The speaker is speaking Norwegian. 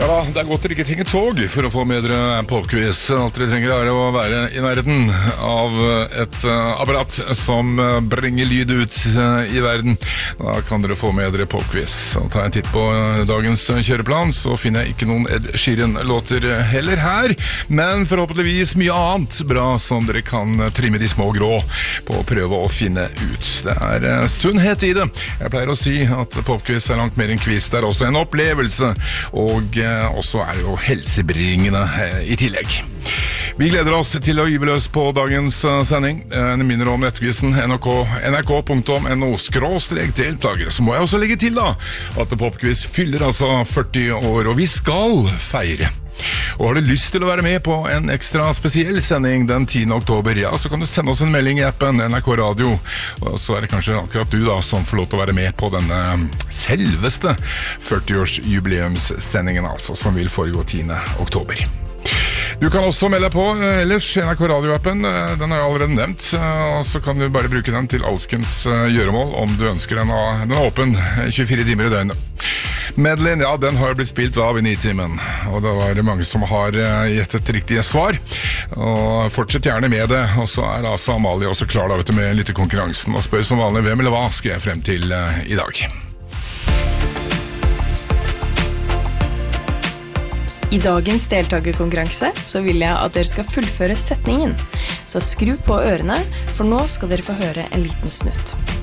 Ja, det godt dere ikke trenger tog for å få med dere popquiz. Alt dere trenger å være i nærheten av et apparat som bringer lyd ut i verden. Da kan dere få med dere popquiz. Og tar en titt på dagens kjøreplan, så finner jeg ikke noen Ed Sheeran-låter heller her, men forhåpentligvis mye annet bra som dere kan trimme de små grå på å prøve å finne ut. Det sunnhet i det. Jeg pleier å si at popquiz langt mer enn quiz. Det også en opplevelse, og også det jo helsebringende i tillegg. Vi gleder oss til å gyve løs på dagens sending. Jeg minner om nettquizen nrk.no/deltakere. Så må jeg også legge til da at popquiz fyller altså 40 år, og vi skal feire. Og har du lyst til å være med på en ekstra spesiell sending den 10. oktober, ja, så kan du sende oss en melding i appen NRK Radio, og så det kanskje akkurat du da som får lov til å være med på denne selveste 40-års jubileumssendingen, altså, som vil foregå 10. oktober. Du kan også melde deg på ellers NRK Radio-appen, den har jeg allerede nevnt, og så kan du bare bruke den til alskens gjøremål om du ønsker den. Den åpen 24 timer i døgnet. Medleyen, ja, den har blitt spilt av i 9-timen, og det var mange som har gitt et riktig svar, og fortsett gjerne med det. Og så altså Amalie også klar da, vet du, med lyttekonkurransen, og spør som vanlig hvem eller hva skal jeg frem til i dag. I dagens deltakerkonkurranse så vil jeg at dere skal fullføre setningen, så skru på ørene, for nå skal dere få høre en liten snutt.